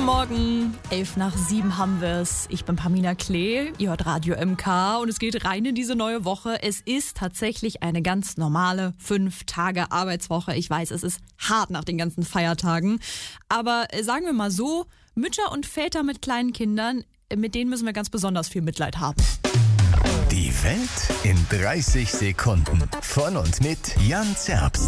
Guten Morgen, 6:11 haben wir es. Ich bin Pamina Klee, ihr hört Radio MK und es geht rein in diese neue Woche. Es ist tatsächlich eine ganz normale 5-Tage-Arbeitswoche. Ich weiß, es ist hart nach den ganzen Feiertagen. Aber sagen wir mal so, Mütter und Väter mit kleinen Kindern, mit denen müssen wir ganz besonders viel Mitleid haben. Die Welt in 30 Sekunden. Von und mit Jan Zerbst.